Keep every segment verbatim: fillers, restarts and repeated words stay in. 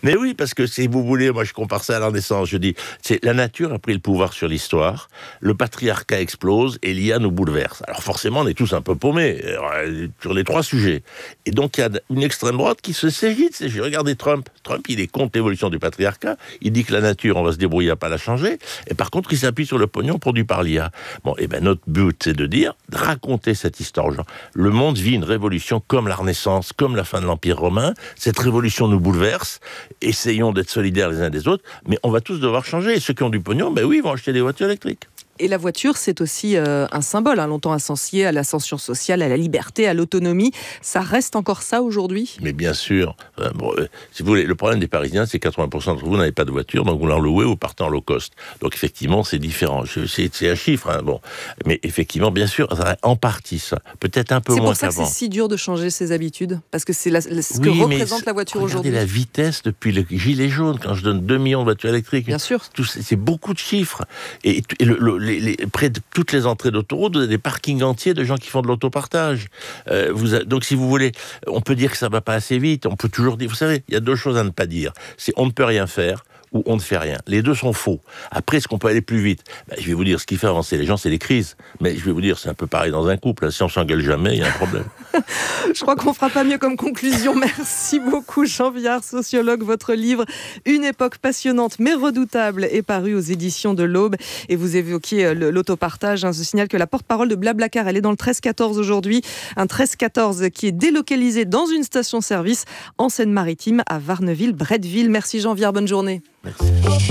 Mais oui, parce que si vous voulez, moi je compare ça à la Renaissance, je dis, c'est la nature a pris le pouvoir sur l'histoire, le patriarcat explose et l'I A nous bouleverse. Alors forcément, on est tous un peu paumés euh, sur les trois sujets. Et donc il y a une extrême droite qui se saisit de ces sujets. Regardez Trump. Trump, il est contre l'évolution du patriarcat. Il dit que la nature, on va se débrouiller à pas la changer. Et par contre, il s'appuie sur le pognon produit par l'I A. Bon, et ben notre but, c'est de dire, de raconter cette histoire aux gens. Le monde vit une révolution comme la Renaissance, comme la fin de l'Empire romain. Cette révolution nous bouleverse. Essayons d'être solidaires les uns des autres, mais on va tous devoir changer. Et ceux qui ont du pognon, ben oui, ils vont acheter des voitures électriques. Et la voiture, c'est aussi euh, un symbole, hein, longtemps associé à l'ascension sociale, à la liberté, à l'autonomie. Ça reste encore ça aujourd'hui ? Mais bien sûr. Euh, bon, euh, si vous voulez, le problème des Parisiens, c'est que quatre-vingts pour cent d'entre vous n'avez pas de voiture, donc vous l'en louez ou vous partez en low cost. Donc effectivement, c'est différent. Je, c'est, c'est un chiffre, hein, bon. Mais effectivement, bien sûr, ça, en partie ça. Peut-être un peu c'est moins qu'avant. C'est pour ça qu'avant. que c'est si dur de changer ses habitudes, parce que c'est la, la, ce oui, que représente la voiture regardez aujourd'hui. Regardez la vitesse depuis le gilet jaune, quand je donne deux millions de voitures électriques. Bien sûr. Tout, c'est, c'est beaucoup de chiffres. Et, et le, le, les, les, près de toutes les entrées d'autoroute, vous avez des parkings entiers de gens qui font de l'autopartage. Euh, vous a, donc, si vous voulez, on peut dire que ça va pas assez vite. On peut toujours dire, vous savez, il y a deux choses à ne pas dire. C'est on ne peut rien faire ou on ne fait rien. Les deux sont faux. Après, est-ce qu'on peut aller plus vite ? Ben, je vais vous dire, ce qui fait avancer les gens, c'est les crises. Mais je vais vous dire, c'est un peu pareil dans un couple. Si on s'engueule jamais, il y a un problème. Je crois qu'on fera pas mieux comme conclusion. Merci beaucoup, Jean Viard, sociologue. Votre livre « Une époque passionnante mais redoutable » est paru aux éditions de l'Aube. Et vous évoquiez l'autopartage. Je signale que la porte-parole de Blablacar, elle est dans le treize quatorze aujourd'hui. Un treize quatorze qui est délocalisé dans une station-service en Seine-Maritime à Varneville-Bretteville. Merci Jean Viard, bonne journée. Merci.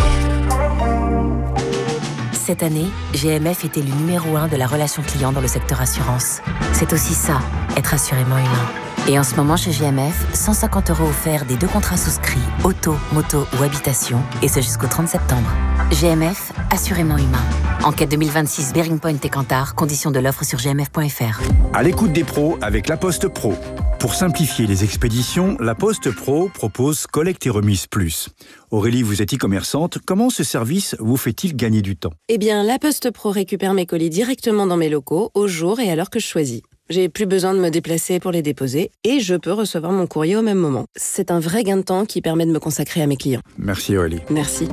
Cette année, G M F est élu numéro un de la relation client dans le secteur assurance. C'est aussi ça, être assurément humain. Et en ce moment, chez G M F, cent cinquante euros offerts des deux contrats souscrits, auto, moto ou habitation, et ce jusqu'au trente septembre. G M F, assurément humain. Enquête deux mille vingt-six, Bearing Point et Kantar, conditions de l'offre sur g m f point f r. À l'écoute des pros avec La Poste Pro. Pour simplifier les expéditions, La Poste Pro propose Collecte et Remise Plus. Aurélie, vous êtes e-commerçante. Comment ce service vous fait-il gagner du temps ? Eh bien, La Poste Pro récupère mes colis directement dans mes locaux, au jour et à l'heure que je choisis. J'ai plus besoin de me déplacer pour les déposer et je peux recevoir mon courrier au même moment. C'est un vrai gain de temps qui permet de me consacrer à mes clients. Merci Aurélie. Merci.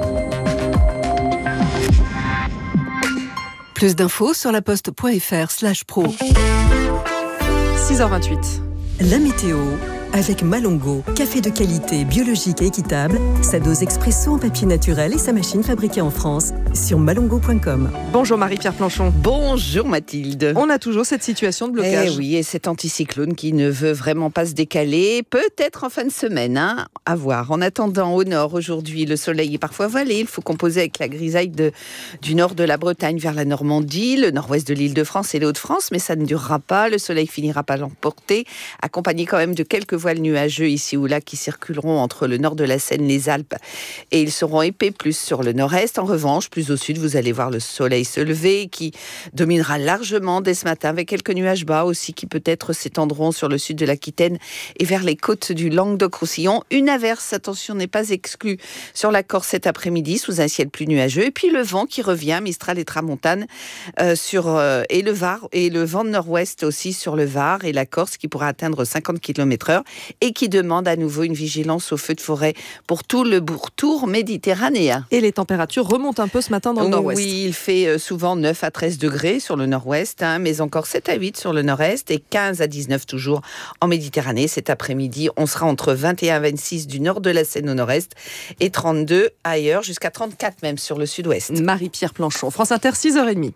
Plus d'infos sur laposte.fr slash pro. six heures vingt-huit. La météo avec Malongo, café de qualité, biologique et équitable, sa dose expresso en papier naturel et sa machine fabriquée en France sur malongo point com. Bonjour Marie-Pierre Planchon. Bonjour Mathilde. On a toujours cette situation de blocage. Eh oui, et cet anticyclone qui ne veut vraiment pas se décaler, peut-être en fin de semaine, hein, à voir. En attendant, au nord, aujourd'hui, le soleil est parfois voilé. Il faut composer avec la grisaille de, du nord de la Bretagne vers la Normandie, le nord-ouest de l'Île-de-France et les Hauts-de-France, mais ça ne durera pas. Le soleil finira par l'emporter, accompagné quand même de quelques voiles nuageux ici ou là qui circuleront entre le nord de la Seine, les Alpes, et ils seront épais plus sur le nord-est. En revanche, plus au sud, vous allez voir le soleil se lever qui dominera largement dès ce matin avec quelques nuages bas aussi qui peut-être s'étendront sur le sud de l'Aquitaine et vers les côtes du Languedoc-Roussillon. Une averse, attention, n'est pas exclue sur la Corse cet après-midi sous un ciel plus nuageux, et puis le vent qui revient, Mistral et Tramontane euh, sur, euh, et le Var, et le vent de nord-ouest aussi sur le Var et la Corse qui pourra atteindre cinquante kilomètres heure et qui demande à nouveau une vigilance aux feux de forêt pour tout le pourtour méditerranéen. Et les températures remontent un peu ce matin dans le nord-ouest. Oui, il fait souvent neuf à treize degrés sur le nord-ouest, hein, mais encore sept à huit sur le nord-est et quinze à dix-neuf toujours en Méditerranée. Cet après-midi, on sera entre vingt et un à vingt-six du nord de la Seine au nord-est et trente-deux ailleurs, jusqu'à trente-quatre même sur le sud-ouest. Marie-Pierre Planchon, France Inter, six heures trente.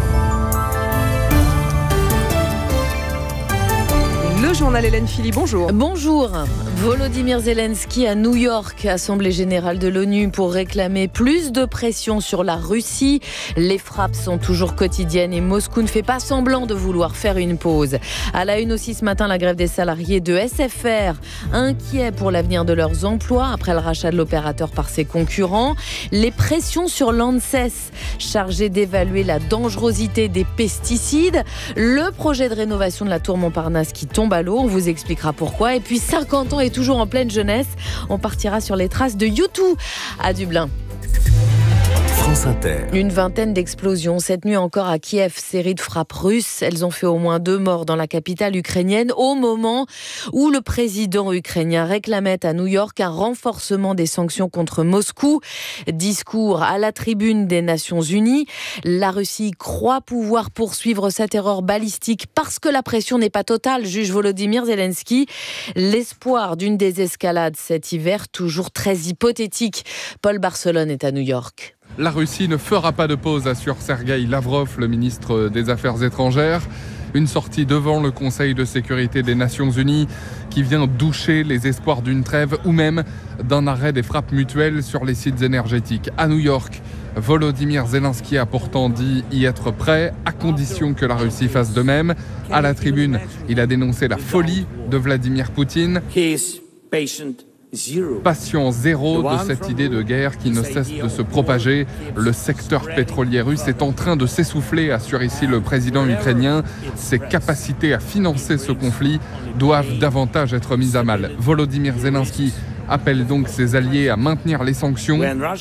Le journal Hélène Philly, bonjour. Bonjour. Volodymyr Zelensky à New York, Assemblée générale de l'ONU pour réclamer plus de pression sur la Russie. Les frappes sont toujours quotidiennes et Moscou ne fait pas semblant de vouloir faire une pause. À la une aussi ce matin, la grève des salariés de S F R, inquiets pour l'avenir de leurs emplois après le rachat de l'opérateur par ses concurrents. Les pressions sur l'ANSES, chargé d'évaluer la dangerosité des pesticides. Le projet de rénovation de la tour Montparnasse qui tombe à l'eau, on vous expliquera pourquoi. Et puis cinquante ans et toujours en pleine jeunesse, on partira sur les traces de U deux à Dublin. France France Inter. Une vingtaine d'explosions cette nuit encore à Kiev, série de frappes russes. Elles ont fait au moins deux morts dans la capitale ukrainienne au moment où le président ukrainien réclamait à New York un renforcement des sanctions contre Moscou. Discours à la tribune des Nations Unies. La Russie croit pouvoir poursuivre sa terreur balistique parce que la pression n'est pas totale, juge Volodymyr Zelensky. L'espoir d'une désescalade cet hiver, toujours très hypothétique. Paul Barcelone est à New York. La Russie ne fera pas de pause, assure Sergueï Lavrov, le ministre des Affaires étrangères. Une sortie devant le Conseil de sécurité des Nations Unies qui vient doucher les espoirs d'une trêve ou même d'un arrêt des frappes mutuelles sur les sites énergétiques. À New York, Volodymyr Zelensky a pourtant dit y être prêt, à condition que la Russie fasse de même. À la tribune, il a dénoncé la folie de Vladimir Poutine. Patient zéro de cette idée de guerre qui ne cesse de se propager. Le secteur pétrolier russe est en train de s'essouffler, assure ici le président ukrainien. Ses capacités à financer ce conflit doivent davantage être mises à mal. Volodymyr Zelensky appelle donc ses alliés à maintenir les sanctions.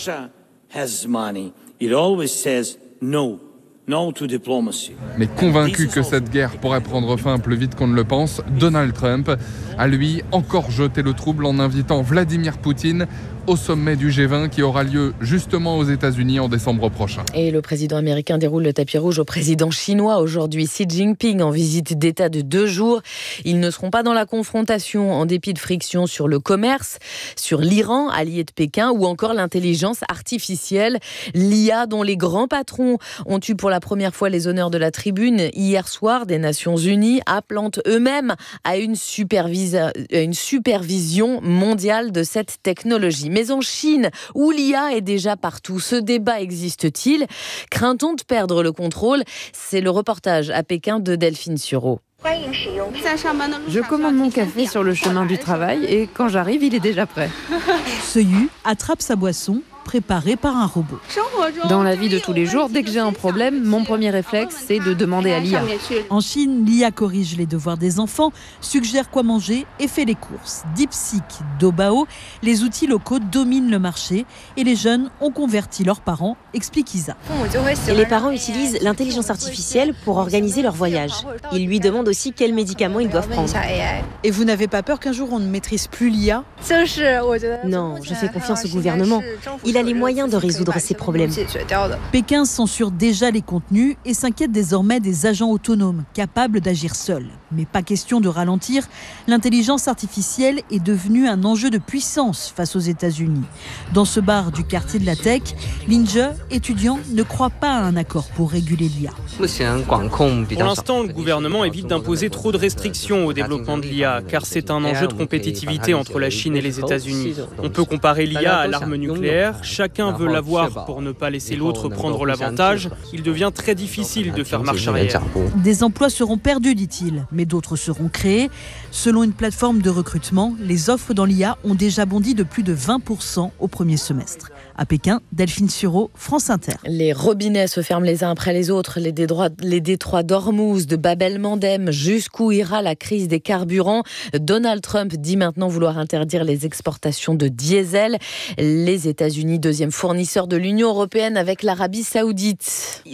Mais convaincu que cette guerre pourrait prendre fin plus vite qu'on ne le pense, Donald Trump a lui encore jeté le trouble en invitant Vladimir Poutine au sommet du G vingt qui aura lieu justement aux États-Unis en décembre prochain. Et le président américain déroule le tapis rouge au président chinois aujourd'hui, Xi Jinping, en visite d'État de deux jours. Ils ne seront pas dans la confrontation en dépit de frictions sur le commerce, sur l'Iran, allié de Pékin, ou encore l'intelligence artificielle, l'I A dont les grands patrons ont eu pour la première fois les honneurs de la tribune hier soir des Nations Unies, appelant eux-mêmes à une, supervisa- une supervision mondiale de cette technologie. Mais en Chine, où l'I A est déjà partout, ce débat existe-t-il ? Craint-on de perdre le contrôle ? C'est le reportage à Pékin de Delphine Sureau. Je commande mon café sur le chemin du travail et quand j'arrive, il est déjà prêt. Seuyu attrape sa boisson, préparée par un robot. Dans la vie de tous les jours, dès que j'ai un problème, mon premier réflexe, c'est de demander à l'I A. En Chine, l'I A corrige les devoirs des enfants, suggère quoi manger et fait les courses. DeepSeek, Dobao, les outils locaux dominent le marché et les jeunes ont converti leurs parents, explique Isa. Et les parents utilisent l'intelligence artificielle pour organiser leur voyage. Ils lui demandent aussi quels médicaments ils doivent prendre. Et vous n'avez pas peur qu'un jour on ne maîtrise plus l'I A ? Non, je fais confiance au gouvernement. Il a les moyens de résoudre ces problèmes. Pékin censure déjà les contenus et s'inquiète désormais des agents autonomes, capables d'agir seuls. Mais pas question de ralentir, l'intelligence artificielle est devenue un enjeu de puissance face aux États-Unis. Dans ce bar du quartier de la Tech, Linje, étudiant, ne croit pas à un accord pour réguler l'I A. Pour l'instant, le gouvernement évite d'imposer trop de restrictions au développement de l'I A, car c'est un enjeu de compétitivité entre la Chine et les États-Unis. On peut comparer l'I A à l'arme nucléaire. Chacun veut l'avoir pour ne pas laisser l'autre prendre l'avantage. Il devient très difficile de faire marche arrière. Des emplois seront perdus, dit-il, mais d'autres seront créés. Selon une plateforme de recrutement, les offres dans l'I A ont déjà bondi de plus de vingt pour cent au premier semestre. À Pékin, Delphine Sureau, France Inter. Les robinets se ferment les uns après les autres. Les détroits, les détroits d'Ormuz, de Bab el-Mandeb, jusqu'où ira la crise des carburants ? Donald Trump dit maintenant vouloir interdire les exportations de diesel. Les États-Unis, deuxième fournisseur de l'Union européenne avec l'Arabie Saoudite.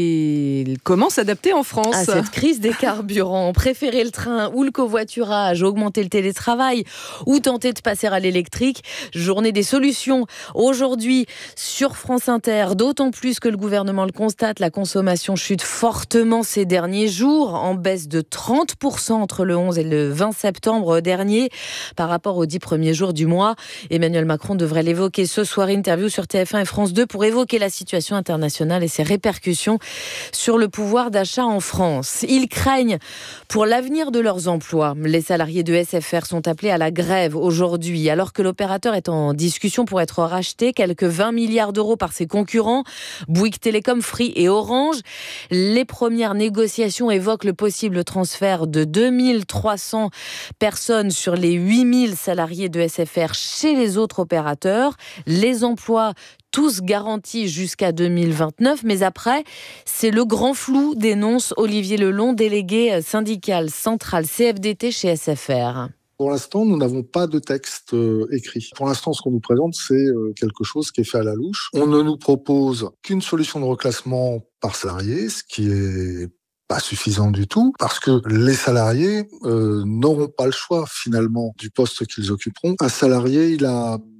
Et comment s'adapter en France à cette crise des carburants ? Préférer le train ou le covoiturage, augmenter le télétravail ou tenter de passer à l'électrique ? Journée des solutions. Aujourd'hui, sur France Inter, d'autant plus que le gouvernement le constate, la consommation chute fortement ces derniers jours, en baisse de trente pour cent entre le onze et le vingt septembre dernier, par rapport aux dix premiers jours du mois. Emmanuel Macron devrait l'évoquer ce soir, interview sur T F un et France deux pour évoquer la situation internationale et ses répercussions sur le pouvoir d'achat en France. Ils craignent pour l'avenir de leurs emplois. Les salariés de S F R sont appelés à la grève aujourd'hui, alors que l'opérateur est en discussion pour être racheté, quelques vingt milliards d'euros par ses concurrents, Bouygues Télécom, Free et Orange. Les premières négociations évoquent le possible transfert de deux mille trois cents personnes sur les huit mille salariés de S F R chez les autres opérateurs. Les emplois tous garantis jusqu'à deux mille vingt-neuf, mais après, c'est le grand flou, dénonce Olivier Lelon, délégué syndical central C F D T chez S F R. Pour l'instant, nous n'avons pas de texte euh, écrit. Pour l'instant, ce qu'on nous présente, c'est euh, quelque chose qui est fait à la louche. On ne nous propose qu'une solution de reclassement par salarié, ce qui est pas suffisant du tout, parce que les salariés euh, n'auront pas le choix finalement du poste qu'ils occuperont. Un salarié, il a